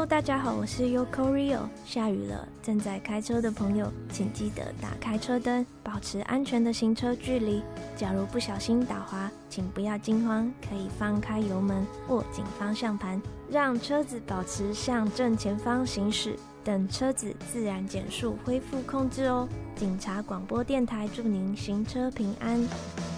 Hello， 大家好，我是 Yoko Rio。下雨了，正在开车的朋友，请记得打开车灯，保持安全的行车距离。假如不小心打滑，请不要惊慌，可以放开油门，握紧方向盘，让车子保持向正前方行驶。等车子自然减速，恢复控制哦。警察广播电台祝您行车平安。